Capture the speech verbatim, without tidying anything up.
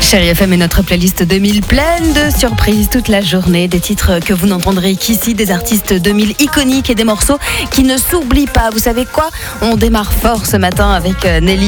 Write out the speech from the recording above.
Chérie F M est notre playlist deux mille pleine de surprises toute la journée. Des titres que vous n'entendrez qu'ici, des artistes deux mille iconiques et des morceaux qui ne s'oublient pas. Vous savez quoi ? On démarre fort ce matin avec Nelly.